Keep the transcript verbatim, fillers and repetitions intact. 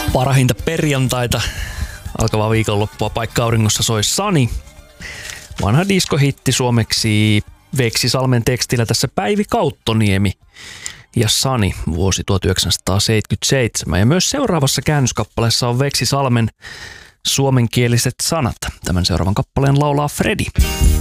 Parahinta perjantaita, alkavaa viikonloppua paikka auringossa soi Sani. Vanha diskohitti suomeksi Veksi Salmen tekstillä tässä Päivi Kauttoniemi ja Sani vuosi tuhatyhdeksänsataaseitsemänkymmentäseitsemän. Ja myös seuraavassa käännöskappaleessa on Veksi Salmen suomenkieliset sanat. Tämän seuraavan kappaleen laulaa Fredi.